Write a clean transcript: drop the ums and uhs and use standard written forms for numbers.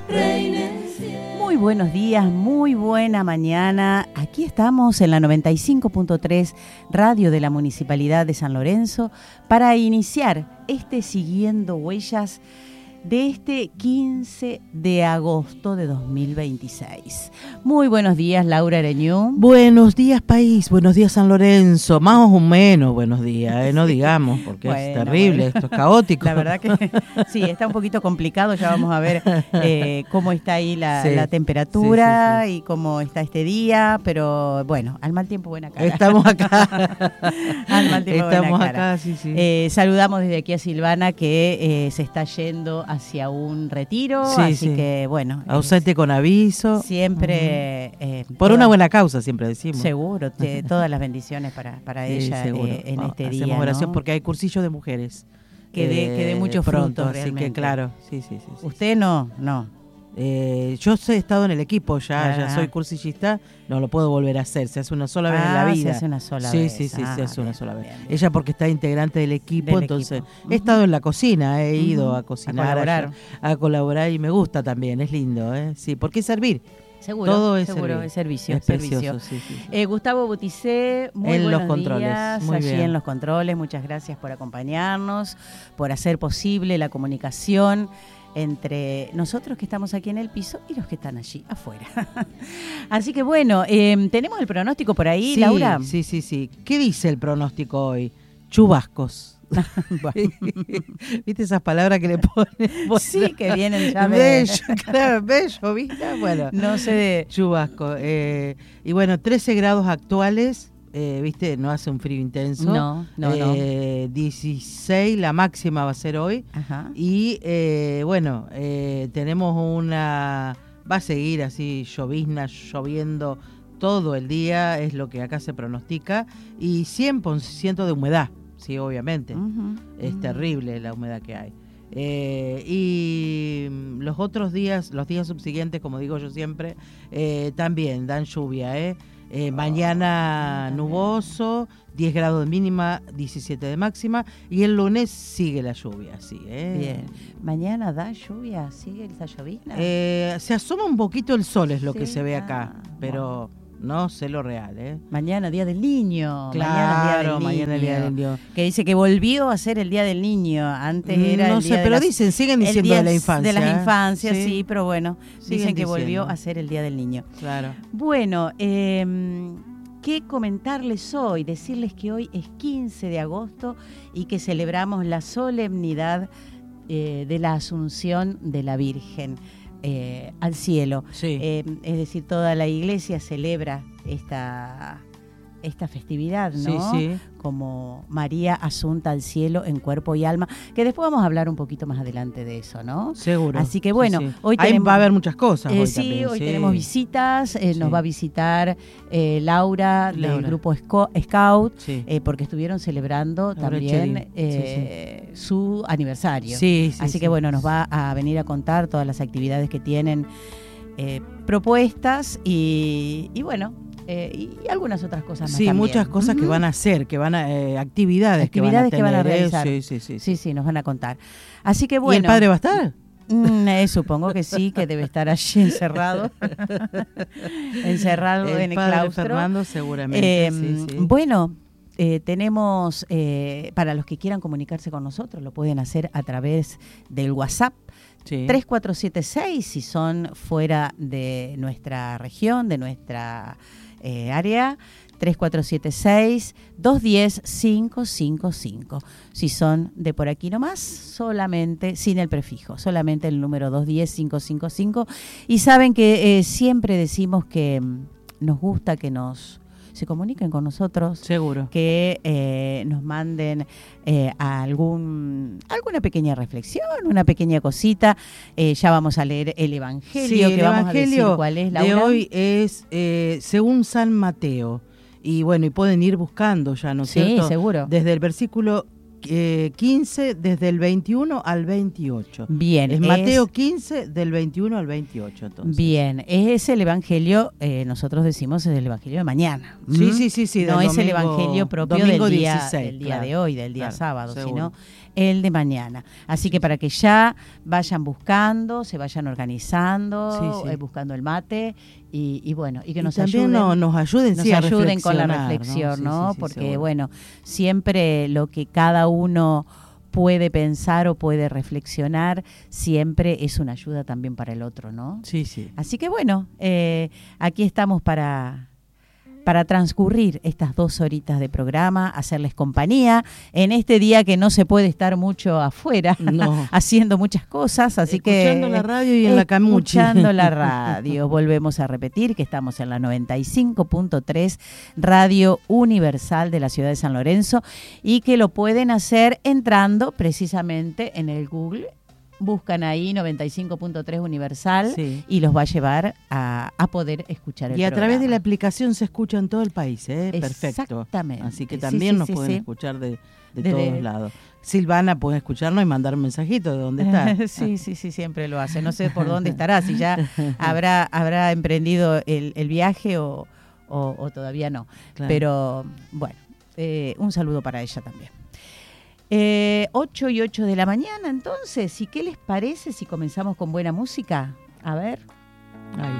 Muy buenos días, muy buena mañana. Aquí estamos en la 95.3 Radio de la Municipalidad de San Lorenzo para iniciar este Siguiendo Huellas de este 15 de agosto de 2026. Muy buenos días, Laura Areñú. Buenos días, país. Buenos días, San Lorenzo. Más o menos buenos días, no digamos, porque es terrible, esto es caótico. La verdad que sí, está un poquito complicado. Ya vamos a ver cómo está ahí la temperatura y cómo está este día. Pero bueno, al mal tiempo, buena cara. Estamos acá. Al mal tiempo, estamos buena cara. acá, sí. Saludamos desde aquí a Silvana, que se está yendo hacia un retiro, así que bueno. Ausente con aviso. Siempre. Por una buena causa, siempre decimos. Seguro, todas las bendiciones para ella en este día. Hacemos oración, ¿no? porque hay cursillo de mujeres. Que dé mucho pronto, fruto, así realmente. que claro, sí. ¿Usted no? Yo he estado en el equipo, ya soy cursillista, no lo puedo volver a hacer, se hace una sola vez en la vida. Se hace una sola vez. Sí, se hace una sola vez. Bien. Ella porque está integrante del equipo, entonces he estado en la cocina, he ido a cocinar, a colaborar y me gusta también, es lindo, sí, porque es servir. Seguro, todo es seguro, servir. Es servicio. Es precioso, sí. Gustavo Buticé, muy en buenos los controles, días, muy allí bien. en los controles, muchas gracias por acompañarnos, por hacer posible la comunicación entre nosotros que estamos aquí en el piso y los que están allí afuera. Así que bueno, tenemos el pronóstico por ahí, sí, Laura. Sí. ¿Qué dice el pronóstico hoy? Chubascos. ¿Viste esas palabras que le ponen? Sí, que vienen ya bello, ¿viste? Bueno, no sé de chubasco. Y bueno, 13 grados actuales, ¿viste? No hace un frío intenso. No. 16, la máxima va a ser hoy. Ajá. Y bueno, tenemos va a seguir así llovizna, lloviendo todo el día, es lo que acá se pronostica. Y 100% de humedad. Sí, obviamente. Es terrible la humedad que hay. Y los otros días, los días subsiguientes, como digo yo siempre, también dan lluvia. Mañana nuboso, 10 grados de mínima, 17 de máxima. Y el lunes sigue la lluvia, sí. Bien. ¿Mañana da lluvia? ¿Sigue esa llovizna? Se asoma un poquito el sol, es lo que se ve acá. Pero... no sé lo real, Mañana Día del Niño. Claro, mañana Día del Niño. Que dice que volvió a ser el Día del Niño. Antes era no el día sé, pero siguen diciendo de la infancia. De las infancias, sí, pero bueno, dicen que diciendo. volvió a ser el Día del Niño. Claro. Bueno, ¿qué comentarles hoy? Decirles que hoy es 15 de agosto y que celebramos la solemnidad de la Asunción de la Virgen al cielo. Sí. Es decir, toda la iglesia celebra esta festividad, ¿no? Sí. Como María asunta al cielo en cuerpo y alma, que después vamos a hablar un poquito más adelante de eso, ¿no? Seguro. Así que bueno, hoy ahí va a haber muchas cosas. Hoy también, hoy tenemos visitas, nos va a visitar Laura del grupo Scout, porque estuvieron celebrando también su aniversario. Así que bueno, nos va a venir a contar todas las actividades que tienen propuestas y bueno, y algunas otras cosas más. Sí, también. Muchas cosas que van a hacer, actividades que van a realizar. Sí, nos van a contar. Así que bueno. ¿Y el padre va a estar? Supongo que sí, que debe estar allí encerrado. Encerrado en el claustro. Fernando, seguramente. Bueno, tenemos, para los que quieran comunicarse con nosotros, lo pueden hacer a través del WhatsApp. 3476 si son fuera de nuestra región, de nuestra área, 3476-210-555. Si son de por aquí nomás, solamente, sin el prefijo, solamente el número 210-555. Y saben que siempre decimos que nos gusta que se comuniquen con nosotros. Seguro. Que nos manden alguna pequeña reflexión, una pequeña cosita. Ya vamos a leer el Evangelio. El Evangelio cuál es, Laura. De hoy es según San Mateo. Y bueno, y pueden ir buscando ya, ¿no es cierto? Sí, seguro. Desde el versículo 15, desde el 21 al 28. Bien. Es Mateo 15, del 21 al 28, entonces. Bien, es el Evangelio, nosotros decimos es el Evangelio de mañana. Sí. No es el Evangelio propio del día, 16, del día de hoy, del día sábado, seguro. sino el de mañana. Así que para que ya vayan buscando, se vayan organizando, buscando el mate y bueno, y que nos también ayuden. nos ayuden Con la reflexión, ¿no? Porque bueno, siempre lo que cada uno puede pensar o puede reflexionar, siempre es una ayuda también para el otro, ¿no? Sí, sí. Así que bueno, aquí estamos para transcurrir estas 2 horitas de programa, hacerles compañía en este día que no se puede estar mucho afuera, haciendo muchas cosas, así escuchando la radio y en la camuchi. Escuchando la radio. Volvemos a repetir que estamos en la 95.3 Radio Universal de la ciudad de San Lorenzo y que lo pueden hacer entrando precisamente en el Google. Buscan ahí 95.3 Universal y los va a llevar a poder escuchar el programa. Y a través de la aplicación se escucha en todo el país, perfecto. Exactamente. Así que también nos pueden escuchar de todos lados. Silvana puede escucharnos y mandar un mensajito de dónde está. Sí, siempre lo hace. No sé por dónde estará, si ya habrá emprendido el viaje o todavía no. Claro. Pero bueno, un saludo para ella también. 8 y 8 de la mañana, entonces, ¿y qué les parece si comenzamos con buena música? A ver.